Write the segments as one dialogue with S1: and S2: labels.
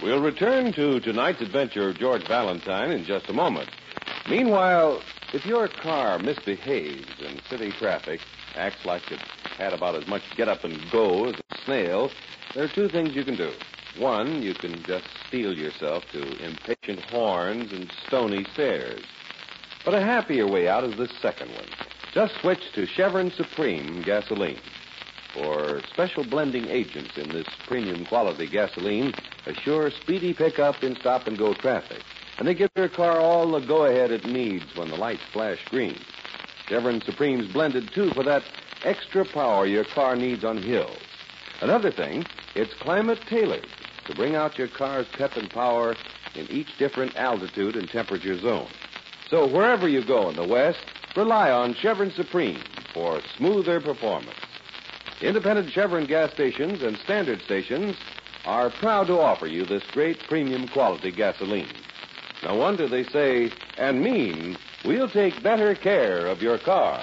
S1: We'll return to tonight's adventure of George Valentine in just a moment. Meanwhile, if your car misbehaves in city traffic, acts like it had about as much get up and go as a snail, there are two things you can do. One, you can just steel yourself to impatient horns and stony stares. But a happier way out is the second one. Just switch to Chevron Supreme gasoline. For special blending agents in this premium quality gasoline assure speedy pickup in stop-and-go traffic. And they give your car all the go-ahead it needs when the lights flash green. Chevron Supreme's blended, too, for that extra power your car needs on hills. Another thing, it's climate-tailored to bring out your car's pep and power in each different altitude and temperature zone. So wherever you go in the West, rely on Chevron Supreme for smoother performance. Independent Chevron gas stations and standard stations are proud to offer you this great premium quality gasoline. No wonder they say and mean, we'll take better care of your car.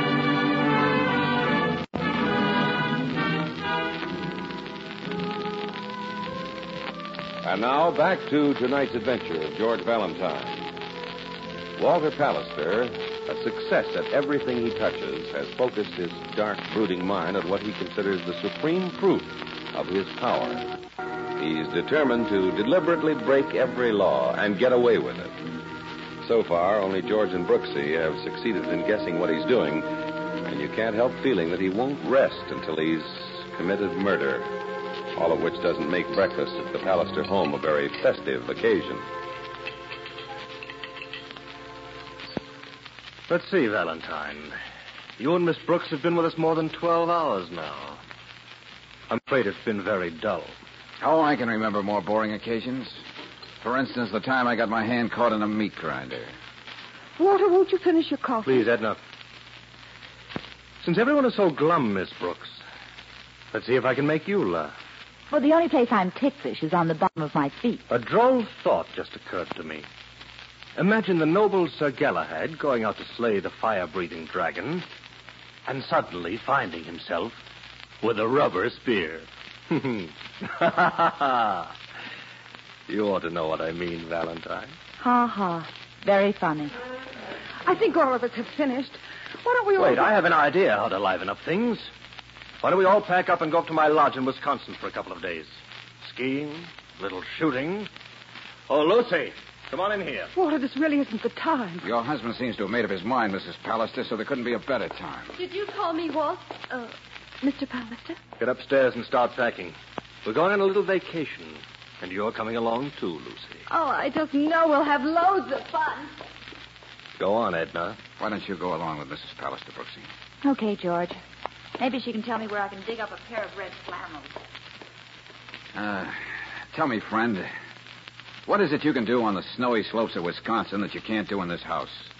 S1: And now, back to tonight's adventure of George Valentine. Walter Pallister, a success at everything he touches, has focused his dark, brooding mind on what he considers the supreme proof of his power. He's determined to deliberately break every law and get away with it. So far, only George and Brooksy have succeeded in guessing what he's doing, and you can't help feeling that he won't rest until he's committed murder. All of which doesn't make breakfast at the Pallister home a very festive occasion.
S2: Let's see, Valentine. You and Miss Brooks have been with us more than 12 hours now. I'm afraid it's been very dull.
S3: Oh, I can remember more boring occasions. For instance, the time I got my hand caught in a meat grinder.
S4: Walter, won't you finish your coffee?
S2: Please, Edna. Since everyone is so glum, Miss Brooks, let's see if I can make you laugh.
S5: Well, the only place I'm ticklish is on the bottom of my feet.
S2: A droll thought just occurred to me. Imagine the noble Sir Galahad going out to slay the fire-breathing dragon and suddenly finding himself with a rubber spear. You ought to know what I mean, Valentine.
S5: Ha ha. Very funny.
S4: I think all of us have finished. Why don't we all...
S2: Wait, I have an idea how to liven up things. Why don't we all pack up and go up to my lodge in Wisconsin for a couple of days? Skiing, little shooting. Oh, Lucy, come on in here.
S4: Walter, this really isn't the time.
S3: Your husband seems to have made up his mind, Mrs. Pallister, so there couldn't be a better time.
S6: Did you call me, Walt?
S4: Mr. Pallister?
S2: Get upstairs and start packing. We're going on a little vacation, and you're coming along too, Lucy.
S6: Oh, I just know we'll have loads of fun.
S2: Go on, Edna.
S3: Why don't you go along with Mrs. Pallister, Brooksy?
S5: Okay, George. Maybe she can tell me where I can dig up a pair of red flannels.
S3: Tell me, friend, what is it you can do on the snowy slopes of Wisconsin that you can't do in this house?